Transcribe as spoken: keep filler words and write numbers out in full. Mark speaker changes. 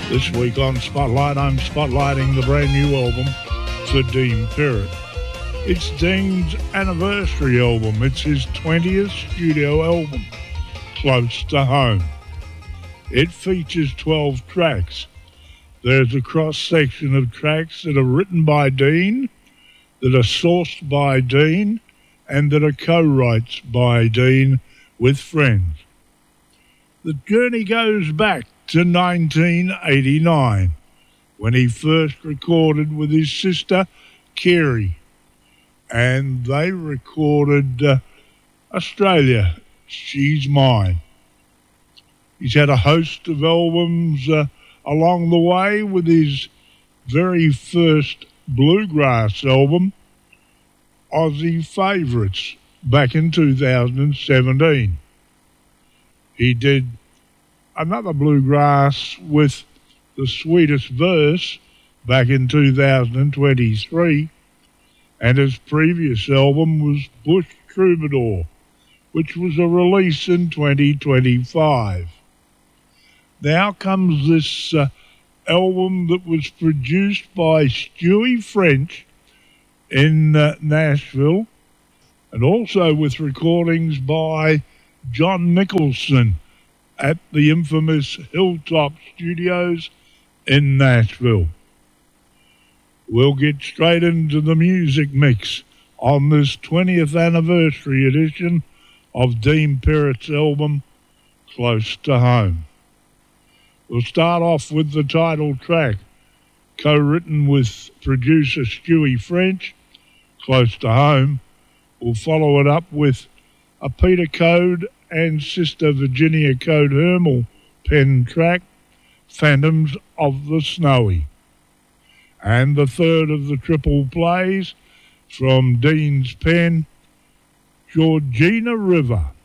Speaker 1: This week on Spotlight, I'm spotlighting the brand new album for Dean Perrott. It's Dean's anniversary album. It's his twentieth studio album, Close to Home. It features twelve tracks. There's a cross-section of tracks that are written by Dean, that are sourced by Dean, and that are co-writes by Dean with friends. The journey goes back to nineteen eighty-nine, when he first recorded with his sister, Kerry, and they recorded uh, Australia, She's Mine. He's had a host of albums uh, along the way, with his very first bluegrass album, Aussie Favourites, back in two thousand seventeen. He did another bluegrass with The Sweetest Verse back in two thousand twenty-three, and his previous album was Bush Troubadour, which was a release in twenty twenty-five. Now comes this uh, album that was produced by Stewie French in uh, Nashville, and also with recordings by John Nicholson at the infamous Hilltop Studios in Nashville. We'll get straight into the music mix on this twentieth anniversary edition of Dean Perrott's album, Close to Home. We'll start off with the title track, co-written with producer Stewie French, Close to Home. We'll follow it up with a Peter Code and Sister Virginia Code Hermel pen track, Phantoms of the Snowy. And the third of the triple plays from Dean's pen, Georgina River.